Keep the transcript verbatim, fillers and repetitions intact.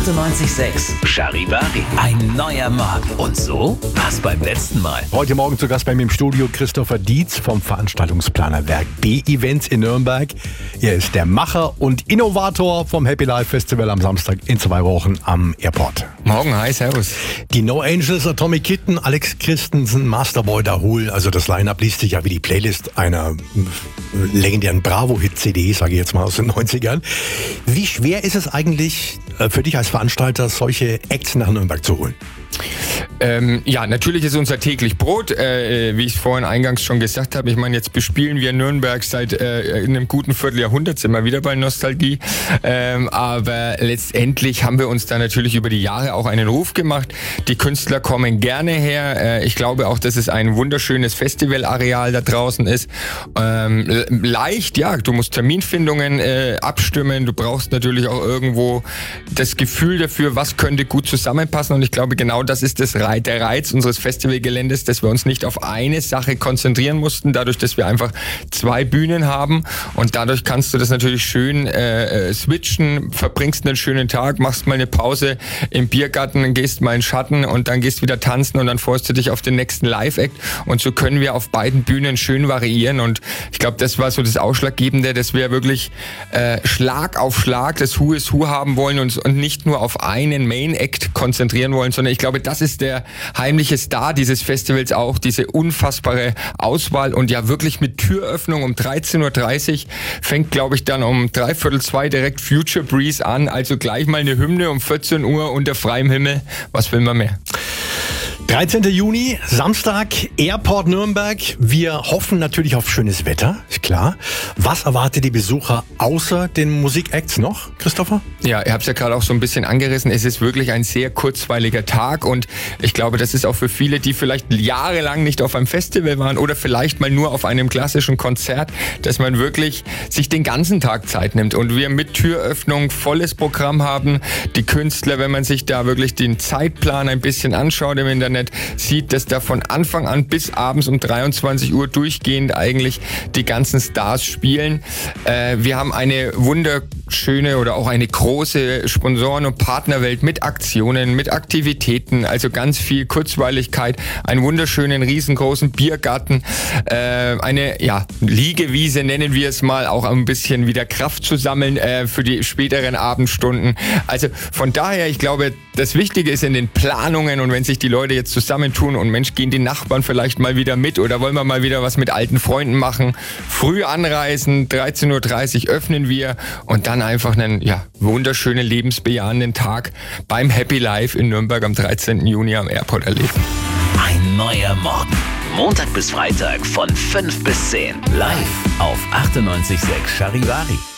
achtundneunzig Komma sechs Charivari. Ein neuer Morgen. Und so war's beim letzten Mal. Heute Morgen zu Gast bei mir im Studio Christopher Dietz vom Veranstaltungsplaner Werk B Events in Nürnberg. Er ist der Macher und Innovator vom Happy Life Festival am Samstag in zwei Wochen am Airport. Morgen, hi, servus. Die No Angels, Atomic Kitten, Alex Christensen, Masterboy Dahul, also das Line-Up liest sich ja wie die Playlist einer legendären Bravo-Hit-C D, sage ich jetzt mal aus den neunzigern. Wie schwer ist es eigentlich für dich als Veranstalter, solche Acts nach Nürnberg zu holen? Ähm, ja, natürlich ist unser täglich Brot, äh, wie ich vorhin eingangs schon gesagt habe. Ich meine, jetzt bespielen wir Nürnberg seit äh, in einem guten Vierteljahrhundert, sind wir wieder bei Nostalgie. Ähm, aber letztendlich haben wir uns da natürlich über die Jahre auch einen Ruf gemacht. Die Künstler kommen gerne her. Äh, ich glaube auch, dass es ein wunderschönes Festivalareal da draußen ist. Ähm, leicht, ja, du musst Terminfindungen äh, abstimmen. Du brauchst natürlich auch irgendwo das Gefühl dafür, was könnte gut zusammenpassen. Und ich glaube, genau das ist das Reiz, der Reiz unseres Festivalgeländes, dass wir uns nicht auf eine Sache konzentrieren mussten, dadurch, dass wir einfach zwei Bühnen haben, und dadurch kannst du das natürlich schön äh, switchen, verbringst einen schönen Tag, machst mal eine Pause im Biergarten, gehst mal in den Schatten und dann gehst wieder tanzen und dann freust du dich auf den nächsten Live-Act, und so können wir auf beiden Bühnen schön variieren, und ich glaube, das war so das Ausschlaggebende, dass wir wirklich äh, Schlag auf Schlag das Who is Who haben wollen und, und nicht nur auf einen Main-Act konzentrieren wollen, sondern ich glaube, das ist der heimliche Star dieses Festivals auch, diese unfassbare Auswahl, und ja wirklich mit Türöffnung um dreizehn Uhr dreißig fängt, glaube ich, dann um dreiviertel zwei direkt Future Breeze an, also gleich mal eine Hymne um vierzehn Uhr unter freiem Himmel. Was will man mehr? dreizehnten Juni, Samstag, Airport Nürnberg. Wir hoffen natürlich auf schönes Wetter, ist klar. Was erwartet die Besucher außer den Musikacts noch, Christopher? Ja, ihr habt es ja gerade auch so ein bisschen angerissen. Es ist wirklich ein sehr kurzweiliger Tag, und ich glaube, das ist auch für viele, die vielleicht jahrelang nicht auf einem Festival waren oder vielleicht mal nur auf einem klassischen Konzert, dass man wirklich sich den ganzen Tag Zeit nimmt und wir mit Türöffnung volles Programm haben. Die Künstler, wenn man sich da wirklich den Zeitplan ein bisschen anschaut im Internet, sieht, dass da von Anfang an bis abends um dreiundzwanzig Uhr durchgehend eigentlich die ganzen Stars spielen. Äh, wir haben eine wunderschöne oder auch eine große Sponsoren- und Partnerwelt mit Aktionen, mit Aktivitäten, also ganz viel Kurzweiligkeit, einen wunderschönen, riesengroßen Biergarten, äh, eine ja, Liegewiese nennen wir es mal, auch ein bisschen wieder Kraft zu sammeln äh, für die späteren Abendstunden. Also von daher, ich glaube, das Wichtige ist in den Planungen, und wenn sich die Leute jetzt zusammentun und Mensch, gehen die Nachbarn vielleicht mal wieder mit oder wollen wir mal wieder was mit alten Freunden machen, früh anreisen, dreizehn Uhr dreißig öffnen wir und dann einfach einen ja, wunderschönen, lebensbejahenden Tag beim Happy Life in Nürnberg am dreizehnten Juni am Airport erleben. Ein neuer Morgen. Montag bis Freitag von fünf bis zehn. Live auf achtundneunzig Komma sechs Charivari.